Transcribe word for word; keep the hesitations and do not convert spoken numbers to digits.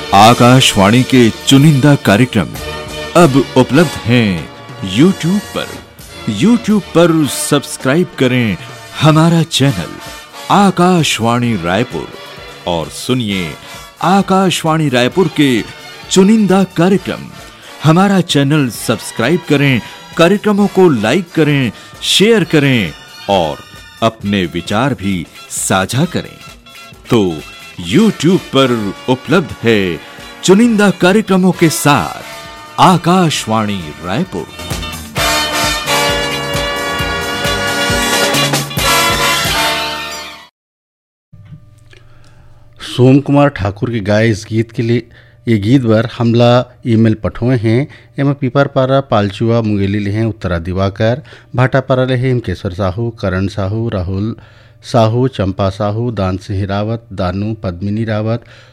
आकाशवाणी के चुनिंदा कार्यक्रम अब उपलब्ध हैं यूट्यूब पर। यूट्यूब पर सब्सक्राइब करें हमारा चैनल आकाशवाणी रायपुर और सुनिए आकाशवाणी रायपुर के चुनिंदा कार्यक्रम। हमारा चैनल सब्सक्राइब करें, कार्यक्रमों को लाइक करें, शेयर करें और अपने विचार भी साझा करें। तो यूट्यूब पर उपलब्ध है चुनिंदा कार्यक्रमों के साथ आकाशवाणी रायपुर। सोम कुमार ठाकुर के गाए इस गीत के लिए ये गीत बर हमला ईमेल पठोए हैं। एम पीपर पारा पालचुआ मुंगेली ले हैं उत्तरा दिवाकर भाटा पारा ले हैं केशवर साहू, करण साहू, राहुल साहू, चंपा साहू, दान सिंह रावत, दानू, पद्मिनी रावत,